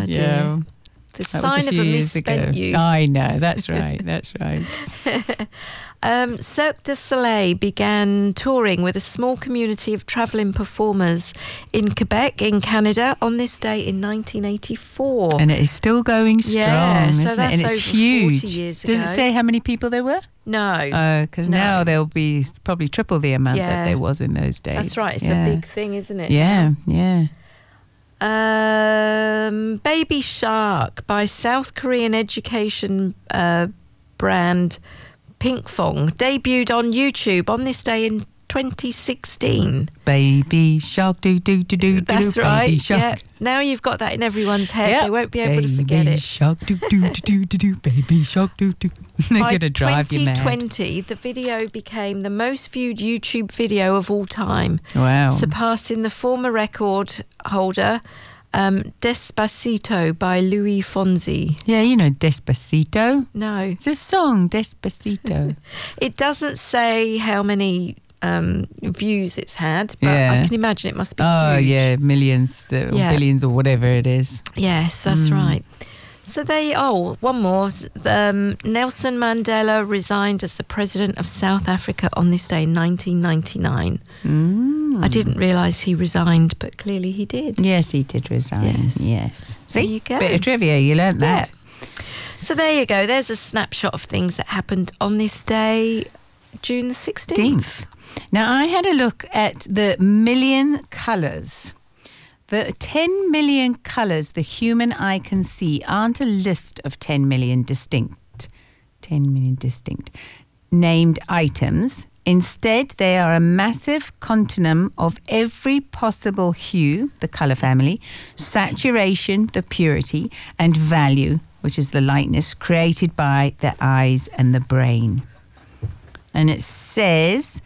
dear. Yeah. The That was sign of few a years misspent ago. youth. I know, that's right, that's right. Cirque du Soleil began touring with a small community of travelling performers in Quebec, in Canada, on this day in 1984. And it is still going strong, Yeah, so isn't it? that's And it's over 40 huge. years Does ago. it say how many people there were? No. Because No. now there'll be probably triple the amount Yeah. that there was in those days. That's right. It's Yeah. a big thing, isn't it? Yeah, yeah. Baby Shark by South Korean education brand Pinkfong debuted on YouTube on this day in 2016. Baby shark, do do do do. That's do, right. Baby shark. Yeah. Now you've got that in everyone's head. Yep. They won't be able to forget Baby it. shark, do do do do do do. Baby shark, do do. They're By going to drive you mad. 2020, the video became the most viewed YouTube video of all time, Wow. surpassing the former record holder, Despacito by Louis Fonsi. Yeah, you know Despacito. No, It's a song, Despacito. it doesn't say how many views it's had, but Yeah. I can imagine it must be Oh, huge. yeah, millions, or Yeah. billions or whatever it is. Yes, that's right. So one more. Nelson Mandela resigned as the president of South Africa on this day in 1999. I didn't realise he resigned, but clearly he did. Yes, he did resign. Yes. Yes. There See, you go. bit of trivia, you learnt that. So there you go. There's a snapshot of things that happened on this day, June the 16th. Now, I had a look at the million colours. The 10 million colours the human eye can see aren't a list of 10 million distinct named items. Instead, they are a massive continuum of every possible hue, the colour family, saturation, the purity, and value, which is the lightness, created by the eyes and the brain. And it says,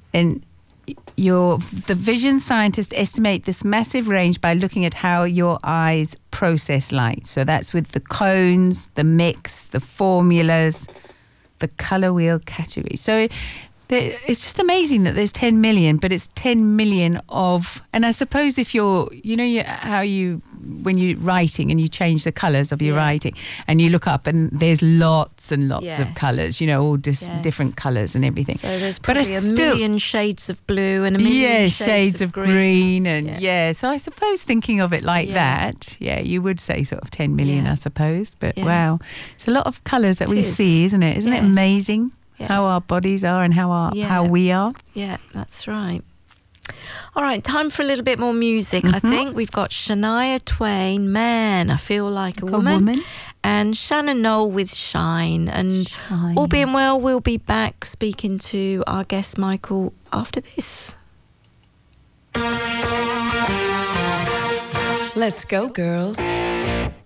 the vision scientists estimate this massive range by looking at how your eyes process light. So that's with the cones, the mix, the formulas, the colour wheel category. So it's just amazing that there's 10 million, but it's 10 million of, and I suppose if when you're writing and you change the colours of your writing and you look up and there's lots and lots of colours, all different colours and everything. So there's But probably a million shades of blue and a million shades of green and Yeah. so I suppose thinking of it like that, you would say sort of 10 million, I suppose. But wow, it's a lot of colours that It we is. see, isn't it? Isn't it Yes. amazing? Yes. How our bodies are and how we are. Yeah, that's right. All right, time for a little bit more music, I think. We've got Shania Twain, Man, I Feel Like a Woman. And Shannon Knoll with Shine. And all being well, we'll be back speaking to our guest, Michael, after this. Let's go, girls.